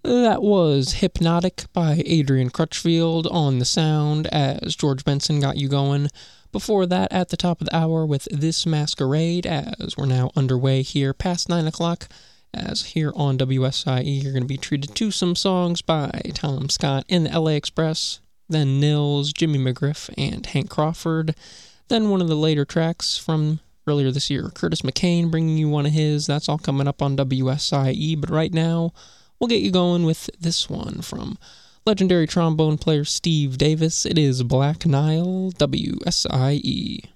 That was Hypnotic by Adrian Crutchfield on the sound as George Benson got you going. Before that, at the top of the hour with This Masquerade, as we're now underway here past 9 o'clock, as here on WSIE you're going to be treated to some songs by Tom Scott in the LA Express, then Nils, Jimmy McGriff, and Hank Crawford. Then one of the later tracks from earlier this year, Curtis McCain bringing you one of his. That's all coming up on WSIE, but right now we'll get you going with this one from legendary trombone player Steve Davis. It is Black Nile, WSIE.